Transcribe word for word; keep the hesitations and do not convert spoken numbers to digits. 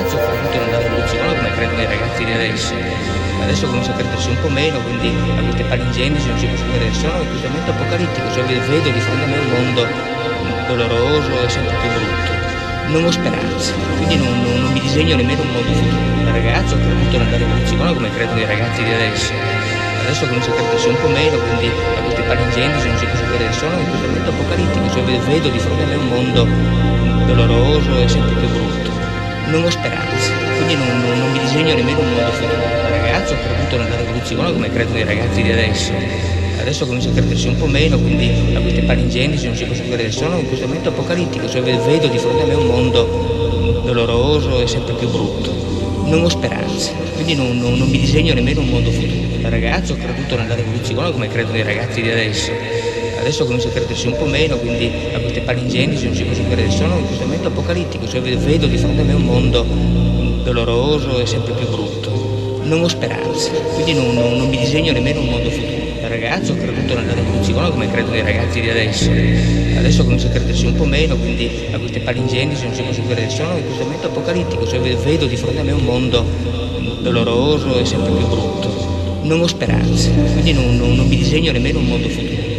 ragazzo ho creduto nella rivoluzione come credono i ragazzi di adesso. Adesso comincia a credersi un po' meno, quindi a queste palingenesi non si può credere. Sono in questo momento apocalittico, cioè vedo di fronte a me un mondo doloroso e sempre più brutto. Non ho speranze, quindi non, non, non mi disegno nemmeno un mondo futuro. Da ragazzo ho creduto nella rivoluzione come credono i ragazzi di adesso. Adesso comincia a credersi un po' meno, quindi a queste palingenesi non si può credere. Sono in questo momento apocalittico, cioè vedo di fronte a me un mondo doloroso e sempre più brutto. Non ho speranze, quindi non, non, non mi disegno nemmeno un mondo futuro. Da ragazzo ho creduto nella rivoluzione come credono i ragazzi di adesso. Adesso comincia a credersi un po' meno, quindi a queste palingenesi non si può credere. Sono in questo momento apocalittico, cioè vedo di fronte a me un mondo doloroso e sempre più brutto. Non ho speranze, quindi non, non, non mi disegno nemmeno un mondo futuro. Da ragazzo ho creduto nella rivoluzione come credono i ragazzi di adesso. Adesso comincia a credersi un po' meno, quindi a queste palingenesi non si può credere. Sono in questo momento apocalittico, cioè vedo di fronte a me un mondo doloroso e sempre più brutto. Non ho speranze, quindi non, non, non mi disegno nemmeno un mondo futuro. Da ragazzo ho creduto nella rivoluzione come credono i ragazzi di adesso. Adesso comincia a credersi un po' meno, quindi a queste palingenesi non si può credere. Sono in questo momento apocalittico, cioè vedo di fronte a me un mondo doloroso e sempre più brutto. Non ho speranze, quindi non, non, non mi disegno nemmeno un mondo futuro.